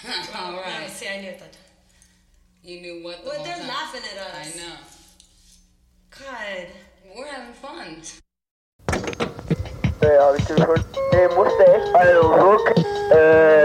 All right. See, I knew that. You knew what the Well, whole they're time. laughing at us. I know. God. We're having fun. Abi telefon. Mustafa. Alo, Rook.